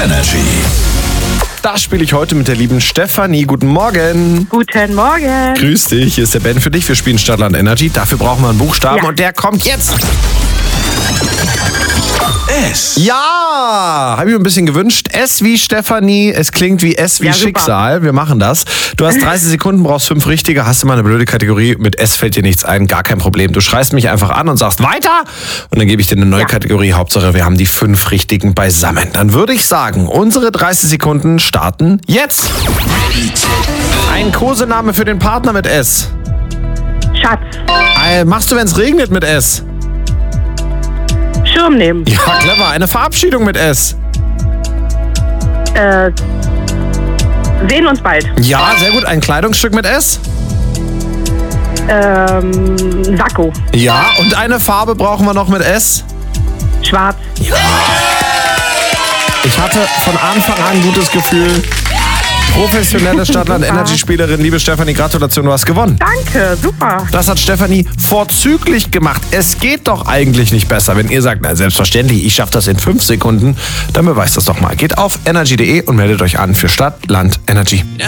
Energy. Da spiele ich heute mit der lieben Stefanie. Guten Morgen. Guten Morgen. Grüß dich, hier ist der Ben für dich. Wir spielen Stadtland Energy. Dafür brauchen wir einen Buchstaben und der kommt jetzt. S. Ja, habe ich mir ein bisschen gewünscht. S wie Stefanie, es klingt wie S wie Ja, super. Schicksal. Wir machen das. Du hast 30 Sekunden, brauchst 5 richtige. Hast du mal eine blöde Kategorie? Mit S fällt dir nichts ein, gar kein Problem. Du schreist mich einfach an und sagst weiter und dann gebe ich dir eine neue Kategorie. Hauptsache, wir haben die 5 richtigen beisammen. Dann würde ich sagen, unsere 30 Sekunden starten jetzt. Ein Kosename für den Partner mit S. Schatz. Machst du, wenn es regnet mit S? Schirm nehmen. Ja, clever. Eine Verabschiedung mit S. Sehen uns bald. Ja, sehr gut. Ein Kleidungsstück mit S. Sakko. Ja, und eine Farbe brauchen wir noch mit S. Schwarz. Ich hatte von Anfang an ein gutes Gefühl. Professionelle Stadtland-Energy-Spielerin, liebe Stefanie, Gratulation, du hast gewonnen. Danke, super. Das hat Stefanie vorzüglich gemacht. Es geht doch eigentlich nicht besser. Wenn ihr sagt, na selbstverständlich, ich schaffe das in 5 Sekunden, dann beweist das doch mal. Geht auf energy.de und meldet euch an für Stadtland Energy.